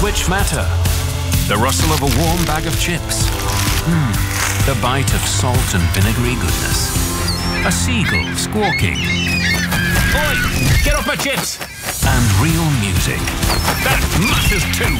which matter. The rustle of a warm bag of chips. The bite of salt and vinegary goodness. A seagull squawking. Oi! Get off my chips! And real music. That matters too!